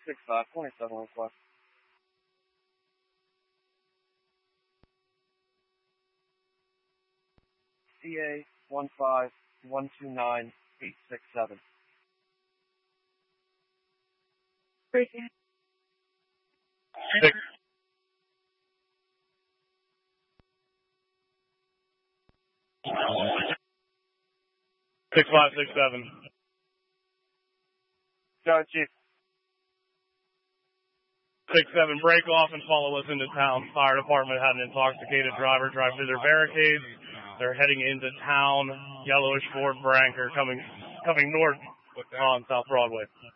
6527 request. CA 15129-867. Breaking. 6567. Go, Chief. 67, break off and follow us into town. Fire department had an intoxicated driver drive through their barricades. They're heading into town. Yellowish Ford Branker coming north on South Broadway.